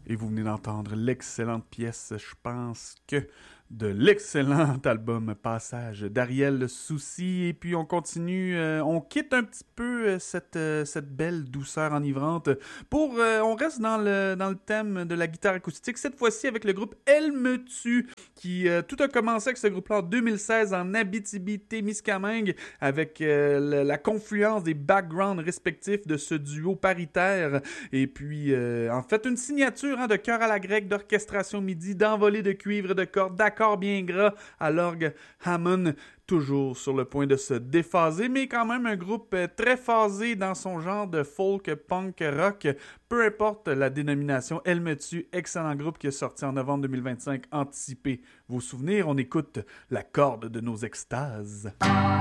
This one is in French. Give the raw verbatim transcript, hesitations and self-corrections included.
Et vous venez d'entendre l'excellente pièce, je pense que de l'excellent album Passage d'Ariel Soucy. Et puis on continue, euh, on quitte un petit peu euh, cette, euh, cette belle douceur enivrante pour, euh, on reste dans le, dans le thème de la guitare acoustique, cette fois-ci avec le groupe Elle me tue, qui euh, tout a commencé avec ce groupe-là en deux mille seize en Abitibi-Témiscamingue avec euh, la, la confluence des backgrounds respectifs de ce duo paritaire. Et puis, euh, en fait, une signature hein, de chœur à la grecque, d'orchestration midi, d'envolée de cuivre, de cordes, d'accords bien gras à l'orgue Hammond, toujours sur le point de se déphaser, mais quand même un groupe très phasé dans son genre de folk, punk, rock. Peu importe la dénomination, Elle me tue, excellent groupe qui est sorti en novembre deux mille vingt-cinq, anticipé vos souvenirs. On écoute La corde de nos extases.